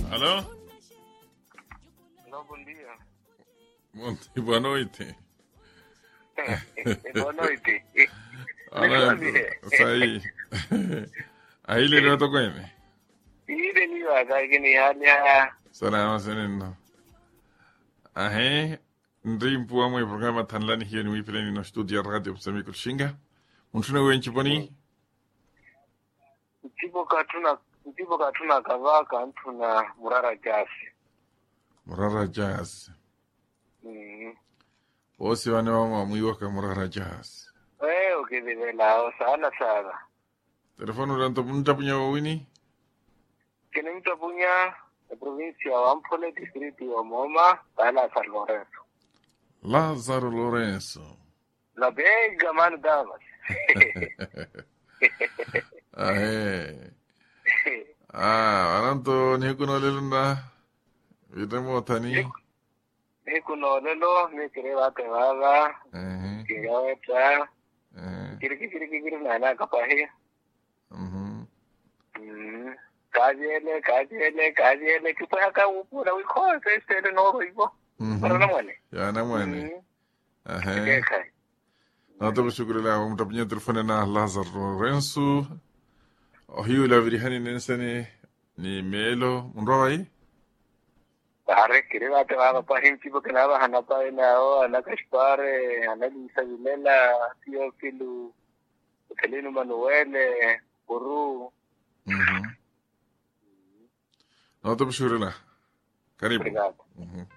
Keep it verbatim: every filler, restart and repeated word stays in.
Alô? Não, bom dia. Bom dia, boa noite. Boa noite. Olha, isso aí. Aí ele não tocou em mim. Ile ni waga gini hanya. Salama senendo. Ahe, ndi mpuwa mwe programa tanlani hiyo ni wipileni no studio radio kusami kushinga. Untuna wenchi poni? Ndipo katuna ndipo katuna kavaka ntuna murara jasi. Murara jazz. Mhm. Osi wane wama mwiwaka murara jazz. Eh, ukidhibela sana sana. Telefono ranto punta punya wawini? Kini mtu punya provincia wa Ampole, distrito wa Moma, bala San Lorenzo. Lazaro Lorenzo. La bega man damas. Ahe. Ah, aranto ni kuno lelunda. Videmo tani. Ni kuno lelo, ni kire wate waga, Eh. kire weta, Eh. kire kire kire nana kapahe. Mhm. Mm. Kajele, kajele, kajele, kipaya ka upura wiko, keste no ribo. Para na mwane. Ya na mwane. Mm. Ahe. Keka. Na to shukuru la um tapnya telefone na Lazaro Lorenzo. O hiyo la virihani nensene ni melo munrawai. Pare kire wate waga pahin tipo kenaba hanapa na o anakashpare, analisa vilela, tio filu, Felino Manuele, Uru. Mhm. Na to shukuru la. Karibu. Obrigado. Mhm.